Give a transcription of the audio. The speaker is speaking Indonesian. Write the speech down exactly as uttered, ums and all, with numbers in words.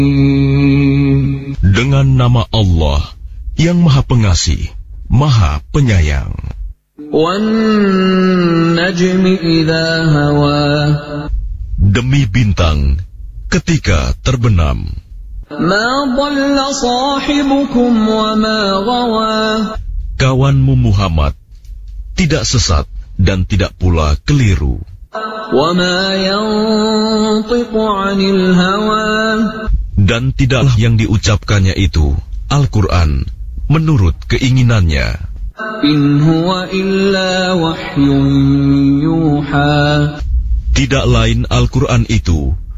Dengan nama Allah yang Maha Pengasih, Maha Penyayang. Wan-najmi idza hawa. Demi bintang ketika terbenam. Ma dhalla sahibukum wa ma ghawa. Kawanmu Muhammad tidak sesat dan tidak pula keliru. Wa ma yantiqu 'anil hawa. Dan tidaklah yang diucapkannya itu, Al-Quran, menurut keinginannya. In huwa illa wahyun yuha. Tidak lain Al-Quran itu